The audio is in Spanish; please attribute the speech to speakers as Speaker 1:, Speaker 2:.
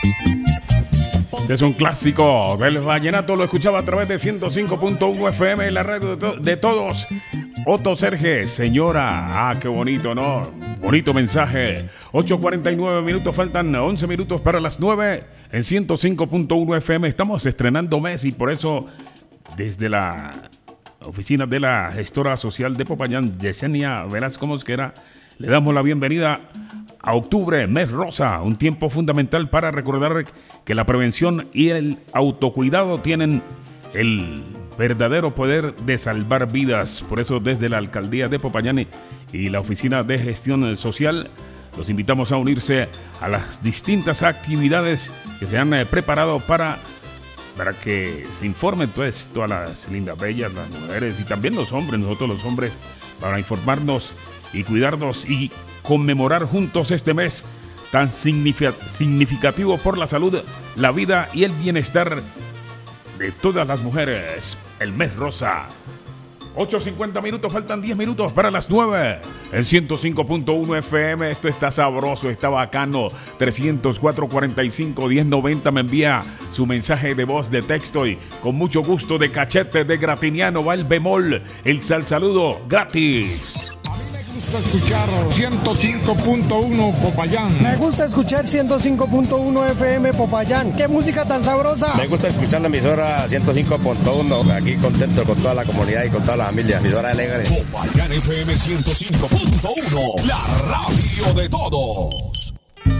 Speaker 1: Es un clásico del vallenato, lo escuchaba a través de 105.1 FM, la radio de todos. Otto Serge, señora, qué bonito, ¿no? Bonito mensaje. 8:49 minutos, faltan 11 minutos para las 9 en 105.1 FM. Estamos estrenando mes y por eso desde la oficina de la gestora social de Popayán, Yesenia Velasco Mosquera, le damos la bienvenida a octubre, mes rosa, un tiempo fundamental para recordar que la prevención y el autocuidado tienen el verdadero poder de salvar vidas. Por eso desde la alcaldía de Popayán y la oficina de gestión social los invitamos a unirse a las distintas actividades que se han preparado para que se informen pues todas las lindas bellas, las mujeres y también los hombres, nosotros los hombres, para informarnos y cuidarnos y conmemorar juntos este mes tan significativo por la salud, la vida y el bienestar de todas las mujeres, el mes rosa. 8:50 minutos, faltan 10 minutos para las 9 en 105.1 FM. Esto está sabroso, está bacano. 304-45-1090 me envía su mensaje de voz, de texto, y con mucho gusto de cachete de Gratiniano va el bemol, el saludo gratis.
Speaker 2: Me gusta escuchar 105.1 Popayán.
Speaker 3: Me gusta escuchar 105.1 FM Popayán. ¡Qué música tan sabrosa!
Speaker 4: Me gusta escuchar la emisora 105.1. Aquí contento con toda la comunidad y con toda la familia. Emisora alegre.
Speaker 5: Popayán FM 105.1. La radio de todos.